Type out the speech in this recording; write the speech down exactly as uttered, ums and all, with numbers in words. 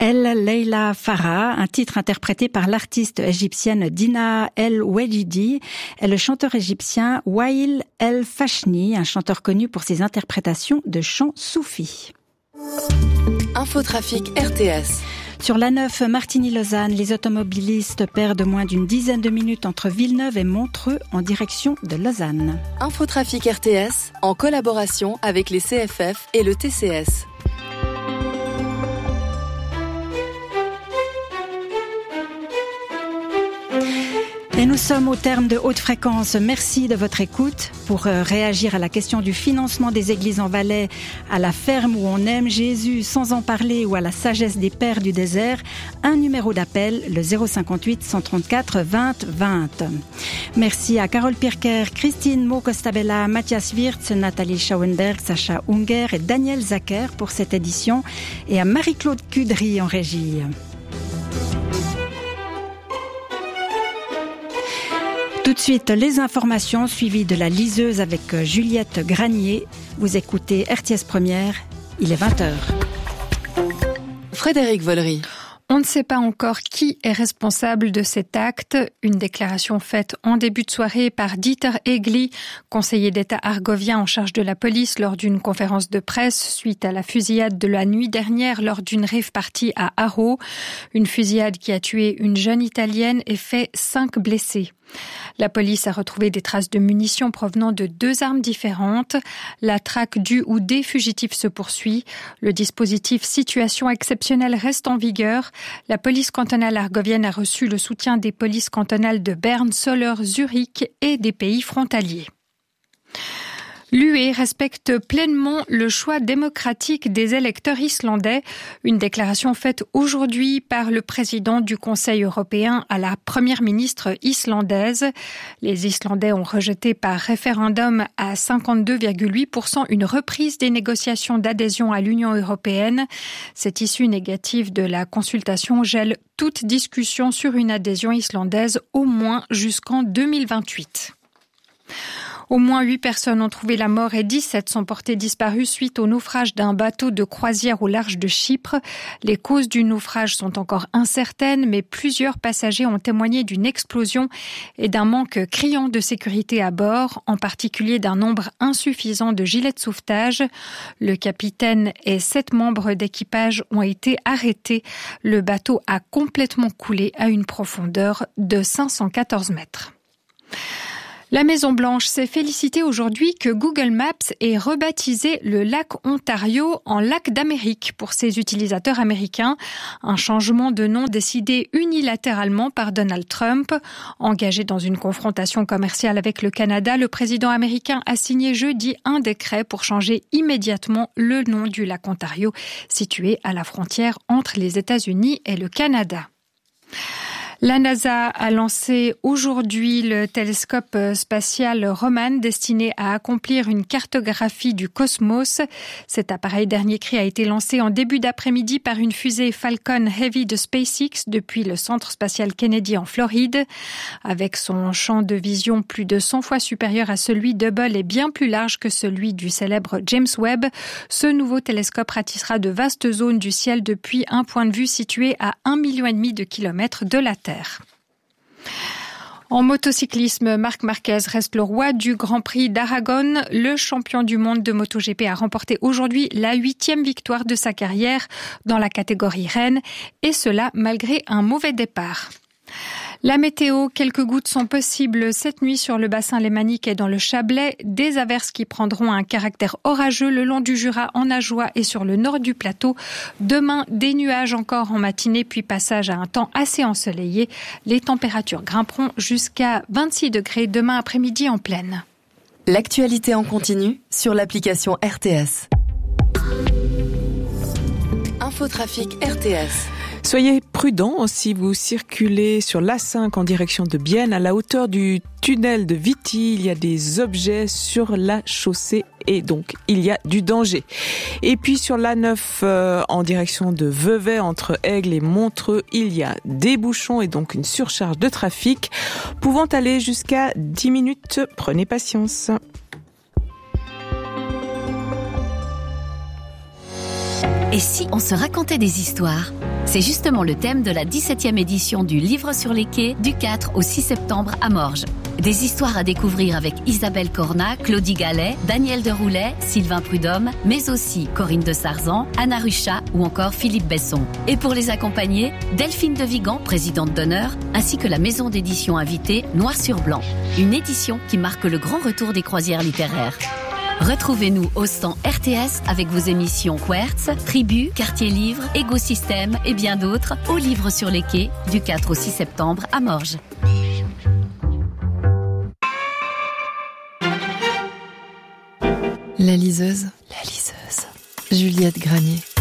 El Leila Farah, un titre interprété par l'artiste égyptienne Dina El Wedidi, et le chanteur égyptien Wael El Fachni, un chanteur connu pour ses interprétations de chants soufis. Infotrafic R T S. Sur l'A neuf Martigny-Lausanne, les automobilistes perdent moins d'une dizaine de minutes entre Villeneuve et Montreux en direction de Lausanne. Infotrafic R T S, en collaboration avec les C F F et le T C S. Et nous sommes au terme de Haute Fréquence. Merci de votre écoute. Pour euh, réagir à la question du financement des églises en Valais, à la ferme où on aime Jésus sans en parler ou à la sagesse des pères du désert, un numéro d'appel, le zéro cinquante-huit cent trente-quatre vingt vingt. Merci à Carole Pirker, Christine Mo-Costabella, Mathias Wirtz, Nathalie Schauenberg, Sacha Unger et Daniel Zacher pour cette édition et à Marie-Claude Cudry en régie. Tout de suite, les informations suivies de la liseuse avec Juliette Granier. Vous écoutez R T S Première, il est vingt heures. Frédéric Vollery. On ne sait pas encore qui est responsable de cet acte. Une déclaration faite en début de soirée par Dieter Egli, conseiller d'État argovien en charge de la police lors d'une conférence de presse suite à la fusillade de la nuit dernière lors d'une rave party à Haro. Une fusillade qui a tué une jeune Italienne et fait cinq blessés. La police a retrouvé des traces de munitions provenant de deux armes différentes. La traque du ou des fugitifs se poursuit. Le dispositif situation exceptionnelle reste en vigueur. La police cantonale argovienne a reçu le soutien des polices cantonales de Berne, Soleure, Zurich et des pays frontaliers. L'U E respecte pleinement le choix démocratique des électeurs islandais. Une déclaration faite aujourd'hui par le président du Conseil européen à la première ministre islandaise. Les Islandais ont rejeté par référendum à cinquante-deux virgule huit pour cent une reprise des négociations d'adhésion à l'Union européenne. Cette issue négative de la consultation gèle toute discussion sur une adhésion islandaise au moins jusqu'en deux mille vingt-huit. Au moins huit personnes ont trouvé la mort et dix-sept sont portées disparues suite au naufrage d'un bateau de croisière au large de Chypre. Les causes du naufrage sont encore incertaines, mais plusieurs passagers ont témoigné d'une explosion et d'un manque criant de sécurité à bord, en particulier d'un nombre insuffisant de gilets de sauvetage. Le capitaine et sept membres d'équipage ont été arrêtés. Le bateau a complètement coulé à une profondeur de cinq cent quatorze mètres. La Maison-Blanche s'est félicitée aujourd'hui que Google Maps ait rebaptisé le lac Ontario en lac d'Amérique pour ses utilisateurs américains. Un changement de nom décidé unilatéralement par Donald Trump. Engagé dans une confrontation commerciale avec le Canada, le président américain a signé jeudi un décret pour changer immédiatement le nom du lac Ontario, situé à la frontière entre les États-Unis et le Canada. La NASA a lancé aujourd'hui le télescope spatial Roman destiné à accomplir une cartographie du cosmos. Cet appareil dernier cri a été lancé en début d'après-midi par une fusée Falcon Heavy de SpaceX depuis le centre spatial Kennedy en Floride. Avec son champ de vision plus de cent fois supérieur à celui d'Hubble et bien plus large que celui du célèbre James Webb, ce nouveau télescope ratissera de vastes zones du ciel depuis un point de vue situé à un million et demi de kilomètres de la Terre. En motocyclisme, Marc Marquez reste le roi du Grand Prix d'Aragon. Le champion du monde de MotoGP a remporté aujourd'hui la huitième victoire de sa carrière dans la catégorie Rennes, et cela malgré un mauvais départ. La météo, quelques gouttes sont possibles cette nuit sur le bassin lémanique et dans le Chablais. Des averses qui prendront un caractère orageux le long du Jura, en Ajoie et sur le nord du plateau. Demain, des nuages encore en matinée, puis passage à un temps assez ensoleillé. Les températures grimperont jusqu'à vingt-six degrés demain après-midi en plaine. L'actualité en continu sur l'application R T S. Infotrafic R T S. Soyez prudents si vous circulez sur l'A cinq en direction de Bienne. À la hauteur du tunnel de Viti, il y a des objets sur la chaussée et donc il y a du danger. Et puis sur l'A neuf euh, en direction de Vevey entre Aigle et Montreux, il y a des bouchons et donc une surcharge de trafic pouvant aller jusqu'à dix minutes. Prenez patience. Et si on se racontait des histoires ? C'est justement le thème de la dix-septième édition du Livre sur les quais du quatre au six septembre à Morges. Des histoires à découvrir avec Isabelle Cornat, Claudie Gallet, Daniel Deroulet, Sylvain Prudhomme, mais aussi Corinne de Sarzan, Anna Ruchat ou encore Philippe Besson. Et pour les accompagner, Delphine de Vigan, présidente d'honneur, ainsi que la maison d'édition invitée Noir sur Blanc. Une édition qui marque le grand retour des croisières littéraires. Retrouvez-nous au stand R T S avec vos émissions Quertz, Tribu, Quartier Livre, Écosystème et bien d'autres au Livre sur les quais du quatre au six septembre à Morges. La liseuse, la liseuse, Juliette Granier.